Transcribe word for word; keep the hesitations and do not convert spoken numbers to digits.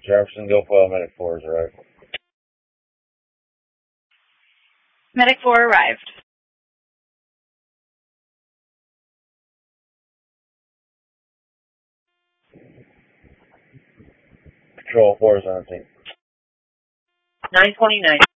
Jefferson, go file Medic four has arrived. Medic four arrived. Patrol four is on scene. nine twenty-nine.